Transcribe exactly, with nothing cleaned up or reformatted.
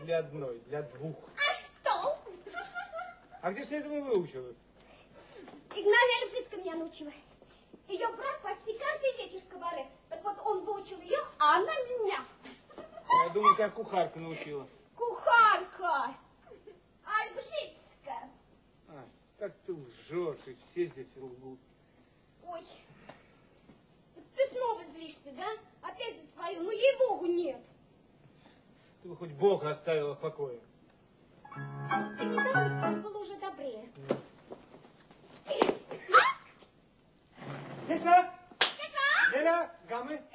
для одной, для двух. А что? А где же ты этого выучила? Игнатия Левжицкая меня научила. Ее брат почти каждый вечер в кабаре. Так вот он выучил ее, а она меня. Я думаю, как кухарка научила. Кухарка. Альбжицкая. А, так ты лжешь, и все здесь лгут. Ой, ты снова злишься, да? Опять за свою, ну ей-богу нет. Ты бы хоть Бога оставила в покое. Ты недавно стало было уже добрее. Леса! Леля, гаммы.